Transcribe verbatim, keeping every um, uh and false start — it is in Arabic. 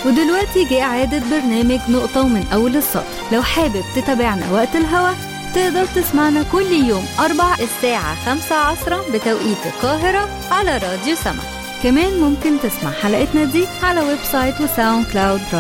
ودلوقتي جاء إعادة برنامج نقطة ومن أول السطر. لو حابب تتابعنا وقت الهوا تقدر تسمعنا كل يوم أربع الساعة خمسة عصرا بتوقيت القاهرة على راديو سما. كمان ممكن تسمع حلقتنا دي على ويب سايت وساوند كلاود.